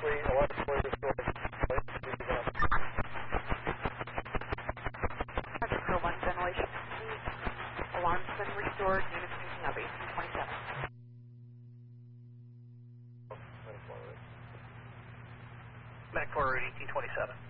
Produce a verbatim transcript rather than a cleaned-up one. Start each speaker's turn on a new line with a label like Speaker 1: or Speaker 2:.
Speaker 1: three, alarm fully restored.
Speaker 2: Mexico one, ventilation complete. Alarm's been restored. Units picking up eighteen twenty-seven.
Speaker 1: Medic forward eighteen twenty-seven.